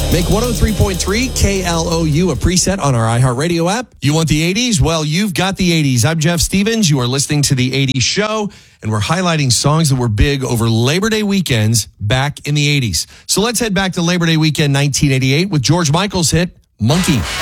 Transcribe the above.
Make 103.3 KLOU a preset on our iHeartRadio app. You want the 80s? Well, you've got the 80s. I'm Jeff Stevens. You are listening to the 80s show, and we're highlighting songs that were big over Labor Day weekends back in the 80s. So let's head back to Labor Day weekend 1988 with George Michael's hit, Monkey.